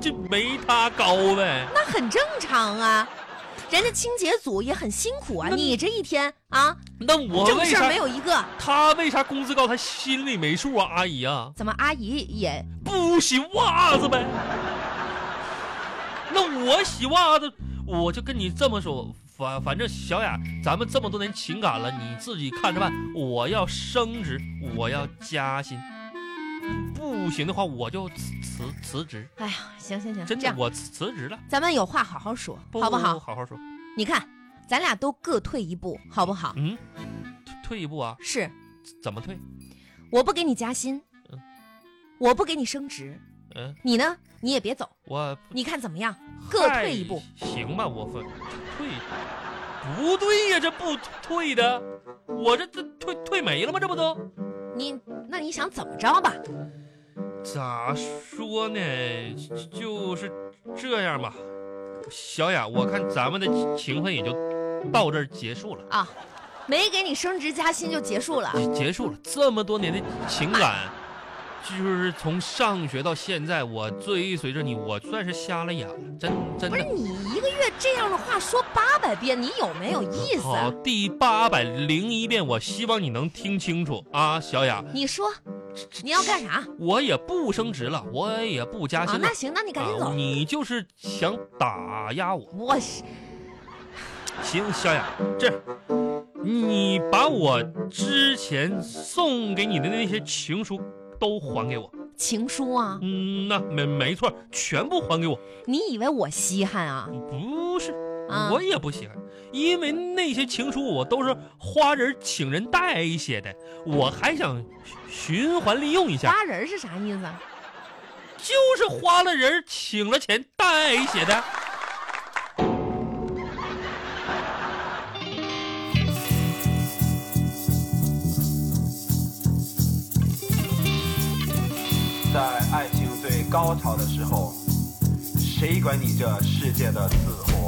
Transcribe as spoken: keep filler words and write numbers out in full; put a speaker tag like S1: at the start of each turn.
S1: 这没他高呗。
S2: 那很正常啊，人家清洁组也很辛苦啊，你这一天啊，
S1: 那我
S2: 正事
S1: 为啥
S2: 没有一个？
S1: 他为啥工资高？他心里没数啊，阿姨啊。
S2: 怎么阿姨也
S1: 不洗袜子呗？那我洗袜子，我就跟你这么说，反反正小雅，咱们这么多年情感了，你自己看着办。我要升职，我要加薪，不行的话我就辞辞辞职。
S2: 哎呀，行行行，
S1: 真的，
S2: 这样
S1: 我辞辞职了，
S2: 咱们有话好好说，
S1: 不
S2: 好不好？
S1: 好好说。
S2: 你看，咱俩都各退一步，好不好？
S1: 嗯，退一步啊？
S2: 是，
S1: 怎么退？
S2: 我不给你加薪，
S1: 嗯，
S2: 我不给你升职，
S1: 嗯，
S2: 你呢？你也别走，
S1: 我
S2: 你看怎么样？各退一步，
S1: 行吧？我分退，不对呀，这不退的，我这这退退没了吗？这不都？
S2: 你那你想怎么着吧？
S1: 咋说呢？就是这样吧，小雅，我看咱们的情分也就到这儿结束了
S2: 啊，没给你升职加薪就结束了，
S1: 结束了。这么多年的情感，就是从上学到现在，我追随着你，我算是瞎了眼了，真真的。
S2: 不是你一个月这样的话说八百遍，你有没有意思？
S1: 好，第八百零一遍，我希望你能听清楚啊，小雅。
S2: 你说你要干啥？
S1: 我也不升职了，我也不加薪了。
S2: 啊，那行，那你赶紧走。
S1: 啊、你就是想打压我？
S2: 我是
S1: 行，小雅，这样，你把我之前送给你的那些情书都还给我。
S2: 情书啊？
S1: 嗯，那没没错，全部还给我。
S2: 你以为我稀罕啊？
S1: 不是，
S2: 啊、
S1: 我也不稀罕，因为那些情书我都是花人请人代写的，我还想循环利用一下。
S2: 花人是啥意思？
S1: 就是花了人请了钱代写的。
S3: 在爱情最高潮的时候，谁管你这世界的死活？